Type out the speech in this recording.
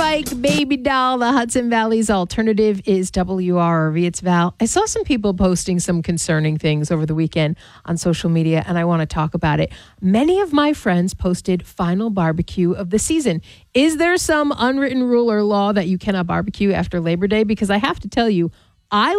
like Baby Doll, the Hudson Valley's alternative is WRRV. It's Val. I saw some people posting some concerning things over the weekend on social media, and I want to talk about it. Many of my friends posted final barbecue of the season. Is there some unwritten rule or law that you cannot barbecue after Labor Day? Because I have to tell you, I